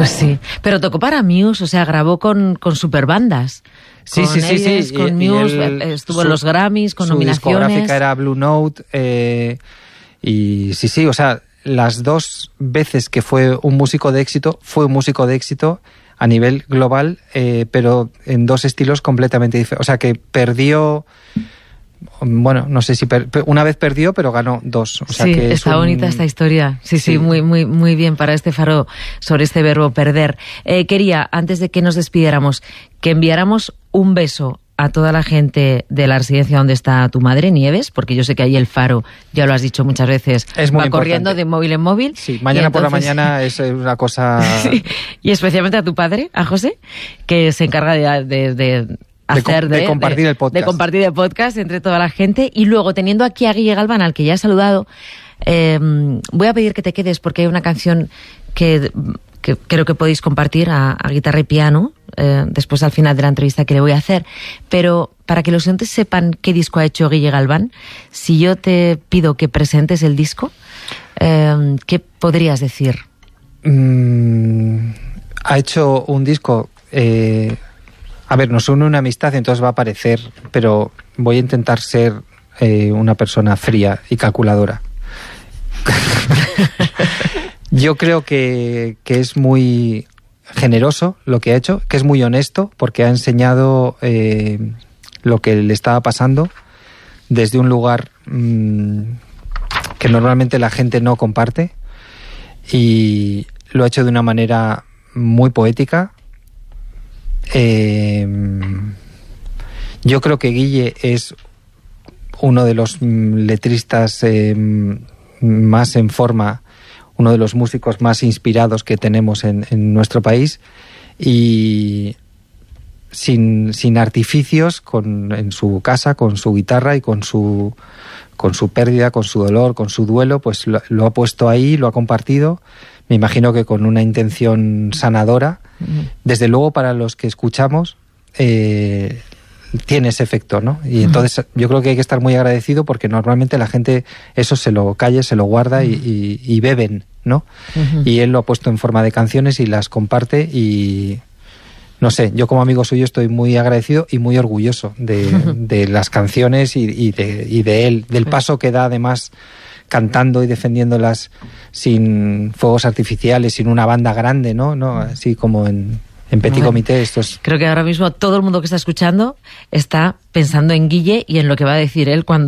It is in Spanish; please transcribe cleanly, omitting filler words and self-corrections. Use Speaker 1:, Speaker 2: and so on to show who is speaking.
Speaker 1: Pues sí, pero tocó para Muse, o sea, grabó con superbandas.
Speaker 2: Sí.
Speaker 1: Con Muse, estuvo en los Grammys, con nominaciones.
Speaker 2: Su discográfica era Blue Note, y sí, o sea, las 2 veces que fue un músico de éxito a nivel global, pero en 2 estilos completamente diferentes. O sea, que perdió... Bueno, no sé si una vez perdió, pero ganó 2. O sea,
Speaker 1: sí,
Speaker 2: que
Speaker 1: está bonita esta historia. Sí, muy bien para este faro sobre este verbo perder. Quería, antes de que nos despidiéramos, que enviáramos un beso a toda la gente de la residencia donde está tu madre, Nieves, porque yo sé que ahí el faro, ya lo has dicho muchas veces, va corriendo de móvil en móvil.
Speaker 2: Sí, mañana por la mañana es una cosa...
Speaker 1: Sí, y especialmente a tu padre, a José, que se encarga de compartir el podcast. De compartir el podcast entre toda la gente. Y luego, teniendo aquí a Guille Galván, al que ya he saludado, voy a pedir que te quedes porque hay una canción que creo que podéis compartir a guitarra y piano, después al final de la entrevista que le voy a hacer. Pero para que los oyentes sepan qué disco ha hecho Guille Galván, si yo te pido que presentes el disco, ¿qué podrías decir?
Speaker 2: Ha hecho un disco... A ver, nos une una amistad, entonces va a parecer, pero voy a intentar ser una persona fría y calculadora. Yo creo que es muy generoso lo que ha hecho, que es muy honesto, porque ha enseñado lo que le estaba pasando desde un lugar que normalmente la gente no comparte, y lo ha hecho de una manera muy poética. Yo creo que Guille es uno de los letristas más en forma, uno de los músicos más inspirados que tenemos en nuestro país, y sin artificios, en su casa, con su guitarra y con su pérdida, con su dolor, con su duelo, pues lo ha puesto ahí, lo ha compartido. Me imagino que con una intención sanadora. Desde luego, para los que escuchamos, tiene ese efecto, ¿no? Y entonces yo creo que hay que estar muy agradecido, porque normalmente la gente eso se lo calla, se lo guarda y beben, ¿no? Y él lo ha puesto en forma de canciones y las comparte, y no sé, yo como amigo suyo estoy muy agradecido y muy orgulloso de las canciones y de él, del paso que da, además, cantando y defendiéndolas sin fuegos artificiales, sin una banda grande, ¿no? Así como en Petit Comité. Creo
Speaker 1: que ahora mismo todo el mundo que está escuchando está pensando en Guille y en lo que va a decir él cuando